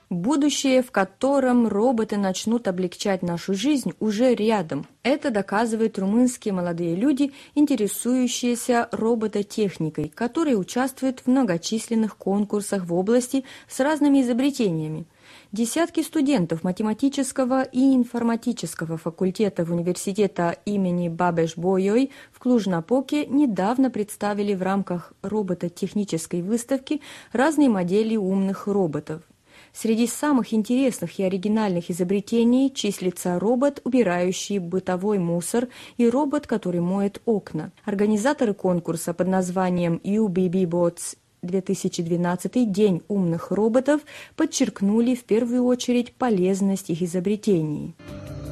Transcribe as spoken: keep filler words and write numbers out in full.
Будущее, в котором роботы начнут облегчать нашу жизнь, уже рядом. Это доказывают румынские молодые люди, интересующиеся робототехникой, которые участвуют в многочисленных конкурсах в области с разными изобретениями. Десятки студентов математического и информатического факультетов университета имени Бабеш-Бойой в Клуж-Напоке недавно представили в рамках робототехнической выставки разные модели умных роботов. Среди самых интересных и оригинальных изобретений числится робот, убирающий бытовой мусор, и робот, который моет окна. Организаторы конкурса под названием ю би би Bots две тысячи двенадцатый День умных роботов подчеркнули в первую очередь полезность их изобретений.